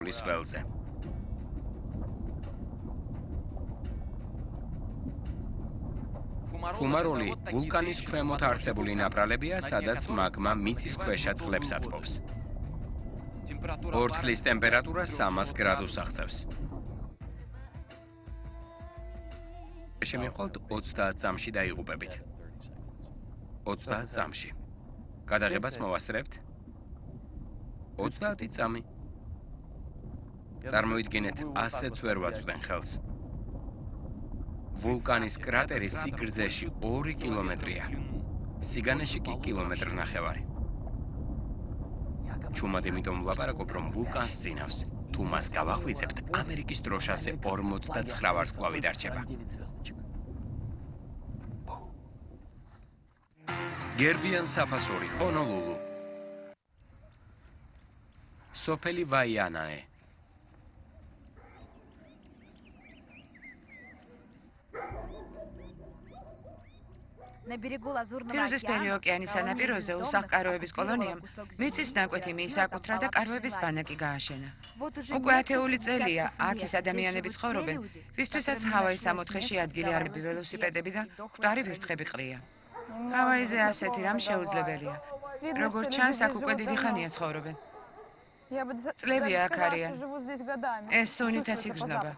ლის ველზე. ფუმაროლი ვულკანის ქვემოთ არსებული ნაპრალებია, სადაც მაგმა მიწის ქვეშა წყლებს აწვობს. ორთქლის ტემპერატურა 300 გრადუსს აღწევს. შემიყოლთ 30 წამში დაიღუპებით. 30 წამში. გადაღებას მოვასწრებთ. 30 წამი. წარმოიდგინეთ, ასეც ვერ ვაწვდენ ხელს. ვულკანის კრატერი სიგრძეში 2 კილომეტრია. სიგანეში კი 1,5 კილომეტრი. ჩუმად იმიტომ ვლაპარაკობ, რომ ვულკანს წინავს. თუ მას გავახვიძებთ, ამერიკის დროშაზე 49 ვარსკვლავი დარჩება. გერბიან საფასური, ჰონოლულუ. სოფელი ვაიანაე. პიროსფერი ოკეანის სანაპიროზე უსახლკაროების კოლონიამ მიწის ნაკვეთი მიისაკუთრა და კაროების ბანაკი გააშენა. უკვე 10 წელია აქ ის ადამიანები ცხოვრობენ, ვისთვისაც ჰავაის სამოთხეში ადგილი არ ველოსიპედები და მკვდარი ვირთხები ყრია. ჰავაიზე ასეთი რამ შეუძლებელია. როგორც ჩანს, აქ უკვე დიდი ხანია ცხოვრობენ. წლებია აქ არიან. ეს სუნითაც იგრძნობა.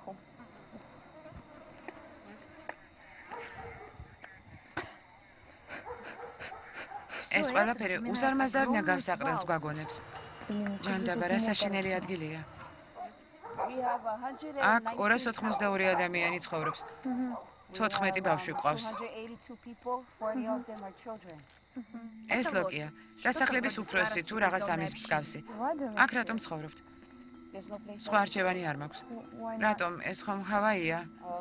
ეს ყველაფერი უზარმაზარნია გავსაყრელს გვაგონებს. ჯანდაბა რა საშინელი ადგილია. აქ 282 ადამიანი ცხოვრობს. 14 ბავშვი გვყავს. ეს ლოკია. დასახლების უფროსი თუ რაღაც ამის მსგავსი. აქ რატომ ცხოვრობთ? სხვა არჩევანი არ მაქვს. რატომ ეს ხომ ჰავაია?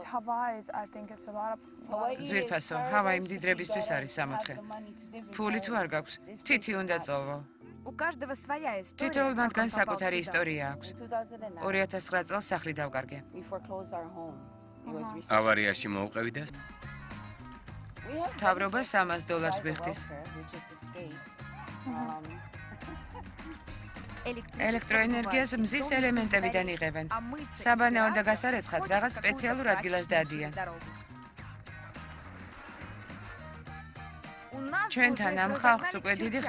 ზვირფასო, ჰავაი მდიდრებისთვის არის სამოთხე. ფული თუ არ გაქვს, თითი უნდა წოვო. თითოეულ მათგანს საკუთარი ისტორია აქვს. 2009 წელს სახლი დავკარგე. ავარიაში მოუყევი და მთავრობა $300 მიხდის. ელექტროენერგიას მზის ელემენტებიდან იღებენ. საბანაო და გასარეცხად რაღაც სპეციალურ ადგილას დადიან. ჩვენთან ამ ხალხს უკვე დიდი